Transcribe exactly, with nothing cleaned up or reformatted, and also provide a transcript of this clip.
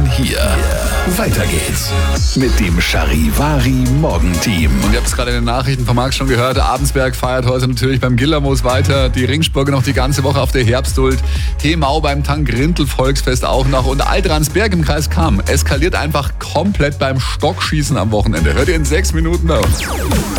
von hier. Weiter geht's mit dem Charivari Morgenteam. Und ihr habt es gerade in den Nachrichten von Marc schon gehört, Abensberg feiert heute natürlich beim Gillermoos weiter, die Ringsburger noch die ganze Woche auf der Herbsthult, Themau beim Tank-Rintel Volksfest auch noch und Altransberg im Kreis Cham eskaliert einfach komplett beim Stockschießen am Wochenende. Hört ihr in sechs Minuten auf.